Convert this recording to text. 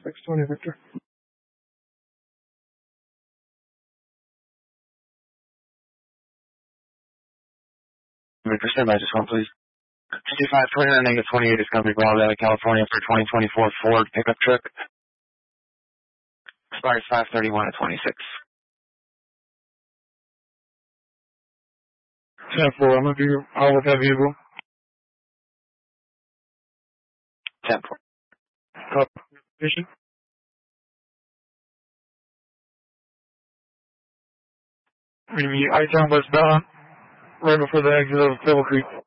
620 Victor. Victor, stand by just one, please. 5529 negative 28 is Company Bravo out of California for 2024 Ford pickup truck. Expires 531 at 26. 10-4, I'm going to be out with that vehicle. 10-4. Patient. Meet me I-town westbound, right before the exit of Pebble Creek.